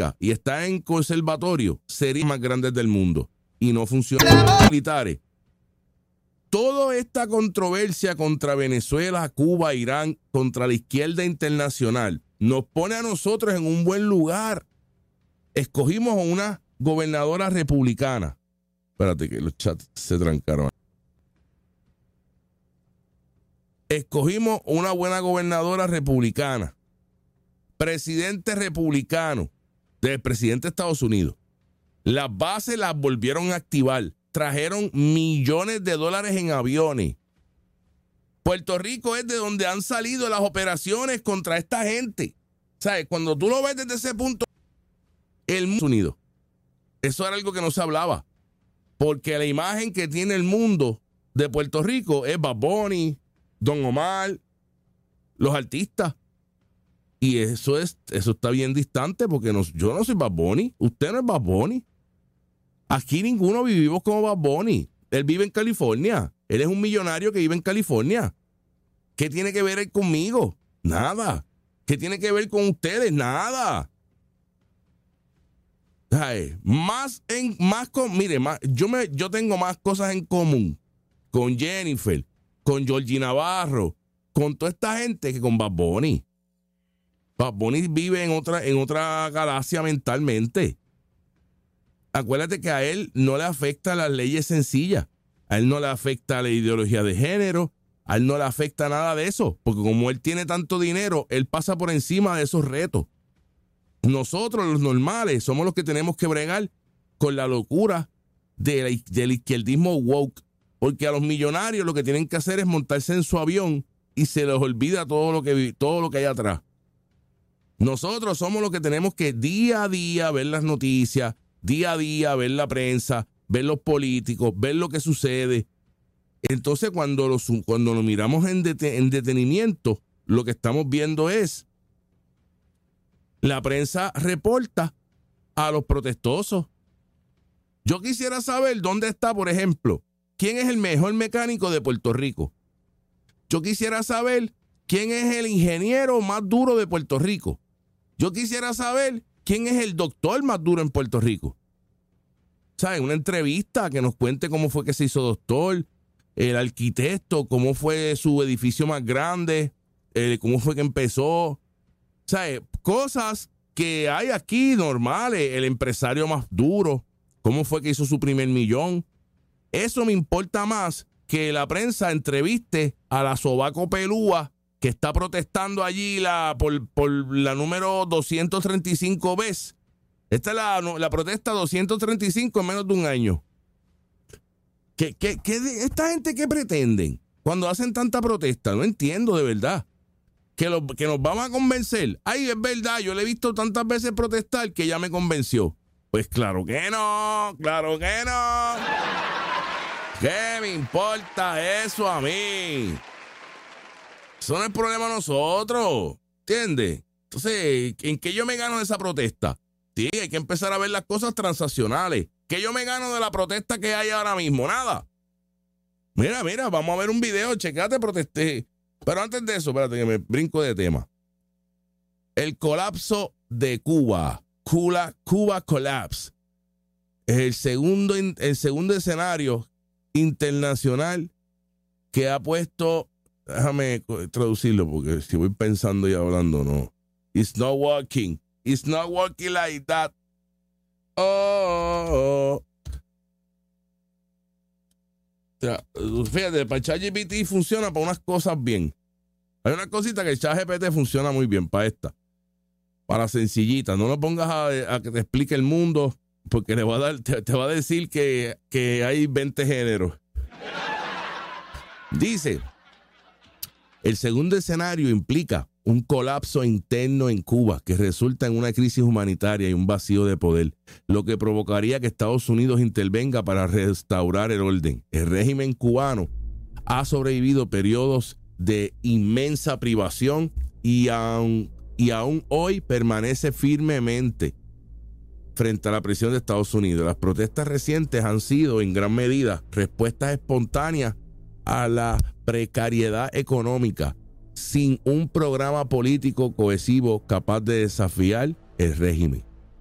científica y está en conservatorio, serían más grandes del mundo. Y no funcionan militares. Toda esta controversia contra Venezuela, Cuba, Irán, contra la izquierda internacional, nos pone a nosotros en un buen lugar. Escogimos a una gobernadora republicana. Espérate que los chats se trancaron. Escogimos una buena gobernadora republicana. Presidente republicano del presidente de Estados Unidos. Las bases las volvieron a activar. Trajeron millones de dólares en aviones. Puerto Rico es de donde han salido las operaciones contra esta gente. ¿Sabes? Cuando tú lo ves desde ese punto, el mundo unido. Eso era algo que no se hablaba. Porque la imagen que tiene el mundo de Puerto Rico es Bad Bunny, Don Omar, los artistas. Y eso está bien distante porque yo no soy Bad Bunny. Usted no es Bad Bunny. Aquí ninguno vivimos como Bad Bunny. Él vive en California. Él es un millonario que vive en California. ¿Qué tiene que ver él conmigo? Nada. ¿Qué tiene que ver con ustedes? Nada. Ay, yo tengo más cosas en común con Jennifer, con Georgie Navarro, con toda esta gente que con Bad Bunny. Bad Bunny vive en otra galaxia mentalmente. Acuérdate que a él no le afecta las leyes sencillas. A él no le afecta la ideología de género. A él no le afecta nada de eso. Porque como él tiene tanto dinero, él pasa por encima de esos retos. Nosotros, los normales, somos los que tenemos que bregar con la locura del izquierdismo woke. Porque a los millonarios lo que tienen que hacer es montarse en su avión y se les olvida todo lo que hay atrás. Nosotros somos los que tenemos que día a día ver las noticias, día a día ver la prensa, ver los políticos, ver lo que sucede. Entonces, cuando lo miramos en detenimiento, lo que estamos viendo es la prensa reporta a los protestosos. Yo quisiera saber dónde está, por ejemplo, quién es el mejor mecánico de Puerto Rico. Yo quisiera saber quién es el ingeniero más duro de Puerto Rico. Yo quisiera saber quién es el doctor más duro en Puerto Rico. ¿Saben? Una entrevista que nos cuente cómo fue que se hizo doctor, el arquitecto, cómo fue su edificio más grande, cómo fue que empezó. ¿Saben? Cosas que hay aquí normales, el empresario más duro, cómo fue que hizo su primer millón. Eso me importa más que la prensa entreviste a la sobaco pelúa que está protestando allí por la número 235 veces. Esta es la protesta 235 en menos de un año. ¿Esta gente qué pretenden cuando hacen tanta protesta? No entiendo de verdad. Que nos vamos a convencer. Ay, es verdad, yo le he visto tantas veces protestar que ya me convenció. Pues claro que no, claro que no. ¿Qué me importa eso a mí? Eso no es problema de nosotros, ¿entiendes? Entonces, ¿en qué yo me gano de esa protesta? Sí, hay que empezar a ver las cosas transaccionales. ¿Qué yo me gano de la protesta que hay ahora mismo? Nada. Mira, vamos a ver un video, checate, protesté. Pero antes de eso, espérate que me brinco de tema. El colapso de Cuba. Cuba Collapse. Es el segundo escenario internacional que ha puesto... Déjame traducirlo porque si voy pensando y hablando, no. It's not working. It's not working like that. Oh. O sea, fíjate, para el ChatGPT funciona para unas cosas bien. Hay una cosita que el ChatGPT funciona muy bien para esta. Para sencillita. No lo pongas a que te explique el mundo porque te va a decir que hay 20 géneros. Dice... El segundo escenario implica un colapso interno en Cuba que resulta en una crisis humanitaria y un vacío de poder, lo que provocaría que Estados Unidos intervenga para restaurar el orden. El régimen cubano ha sobrevivido periodos de inmensa privación y aún hoy permanece firmemente frente a la presión de Estados Unidos. Las protestas recientes han sido en gran medida respuestas espontáneas a la precariedad económica sin un programa político cohesivo capaz de desafiar el régimen.